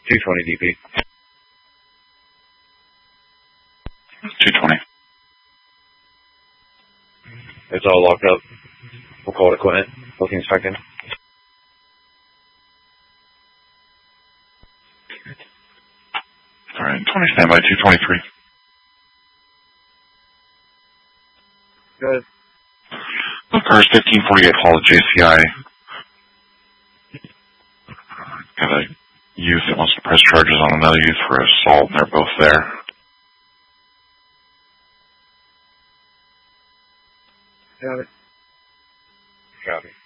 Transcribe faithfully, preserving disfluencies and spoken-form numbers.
two twenty D P. two twenty. It's all locked up. We'll call it equipment. Booking second. All right, twenty standby, two twenty-three. Good. Cars fifteen forty-eight, follow J C I. Got a youth that wants to press charges on another youth for assault, and they're both there. Got it. Copy.